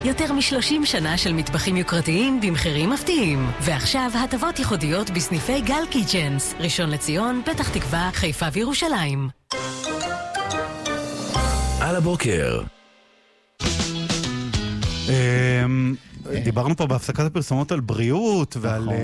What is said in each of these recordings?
יותר מ-30 שנה של מטבחים יוקרתיים במחירים מפתיעים. ועכשיו הטבות ייחודיות בסניפי גל קיצ'נס, ראשון לציון, פתח תקווה, חיפה וירושלים. על הבוקר. דיברנו פה בהפסקת הפרסומות על בריאות,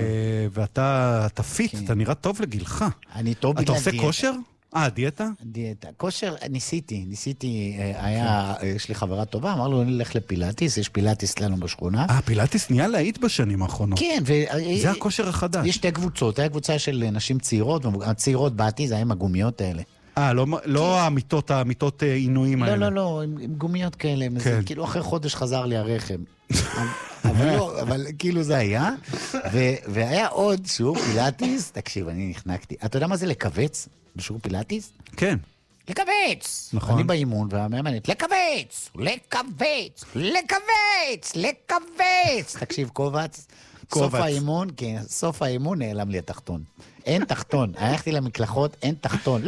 ואתה פיט, אתה נראה טוב לגילך. אני טוב בגלל דיאטה. אתה עושה כושר? דיאטה? דיאטה. כושר, ניסיתי, יש לי חברה טובה, אמר לו, נלך לפילאטיס, יש פילאטיס לנו בשכונה. פילאטיס נהיה להיט בשנים האחרונות. כן, זה הכושר החדש. יש שתי קבוצות, היה קבוצה של נשים צעירות, הצעירות באתי, זה היה עם הגומיות האלה. לא המיטות עינויים האלה. לא, עם גומיות כאלה, כאילו אחרי חודש חזר לי הרחם. אבל כאילו זה היה, והיה עוד שיעור פילאטיס, תקשיב, אני נחנקתי. אתה יודע מה זה לקבץ בשיעור פילאטיס? כן. לקבץ! נכון. אני באימון והמאמנת, לקבץ! לקבץ! לקבץ! לקבץ! תקשיב, קובץ. סוף האימון, כן, סוף האימון נעלם לי התחתון. אין תחתון. הלכתי למקלחות, אין תחתון.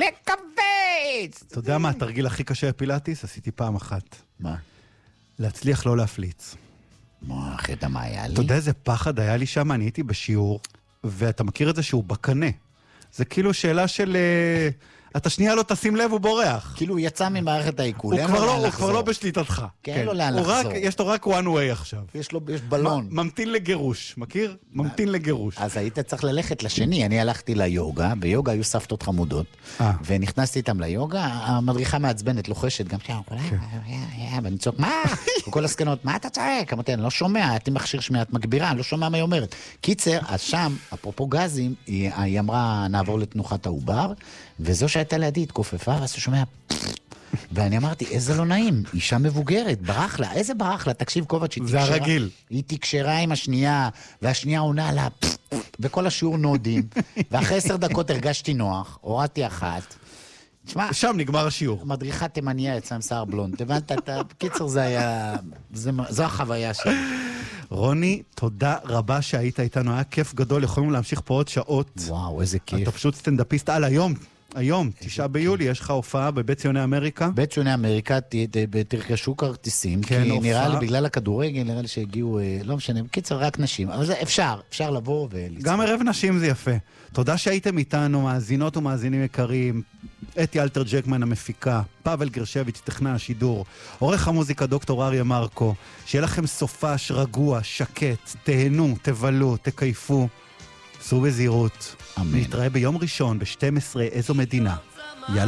לקבץ! אתה יודע מה התרגיל הכי קשה בפילאטיס? עשיתי פעם אחת. מה? להצליח לא להפליץ. מה, אחרי מה היה לי? אתה יודע איזה פחד היה לי שם? אני הייתי בשיעור, ואתה מכיר את זה שהוא בקנה. זה כאילו שאלה של... אתה שנייה לא תשים לב, הוא בורח. כאילו הוא יצא ממערכת העיכול. הוא כבר לא בשליטתך. כן, אין לו לאן לחזור. יש לו רק one way עכשיו. יש בלון. ממתין לגירוש, מכיר? ממתין לגירוש. אז היית צריך ללכת לשני. אני הלכתי ליוגה, ביוגה היו סבתות חמודות, ונכנסתי איתם ליוגה, המדריכה מעצבנת, לוחשת גם שם, ואני צועק, מה? וכל הסקנות, מה אתה צועק? אמרתי, אני לא שומע, הייתי מכשיר שמיעת מגבירה, אני לא שומע מה היא אומרת. קיצר, אז שם, אפרופו גזים, היא אמרה, נעבור לתנוחת העובר, וזו שהייתה לידי התכופפה, ואז הוא שומע, ואני אמרתי, איזה לא נעים, אישה מבוגרת, ברח לה, איזה ברח לה, תקשיב קובץ, זה הרגיל. היא תקשרה עם השנייה, והשנייה עונה לה, וכל השיעור נודים, ואחרי 10 דקות הרגשתי נוח, הורדתי אחת, שם נגמר השיעור. מדריכה תימניה יצאה עם שיער בלונד, הבנת, בקיצור זה היה, זו החוויה שלי. רוני, תודה רבה שהיית איתנו, היה כיף גדול, יכולים להמשיך פה עוד שעות. וואו, איזה כיף. אתה פשוט סטנדאפיסט על היום, 9 ביולי, יש לך הופעה בבית ציוני אמריקה? בית ציוני אמריקה, תרכשו כרטיסים, כי נראה לי, בגלל הכדורגל, נראה לי שהגיעו, לא משנה, בקיצר, רק נשים, אבל זה אפשר לבוא ולצפות. גם ערב נשים זה יפה. תודה שהייתם איתנו, מאזינות ומאזינים יקרים, אתי אלתר ג'קמן המפיקה, פאבל גרשביץ' טכנן השידור, עורך המוזיקה דוקטור אריה מרקו, שיהיה לכם סופש רגוע, שקט, תהנו, תבלו, תקייפו, סעו בזהירות. אמן. נתראה ביום ראשון ב-12, איזו מדינה.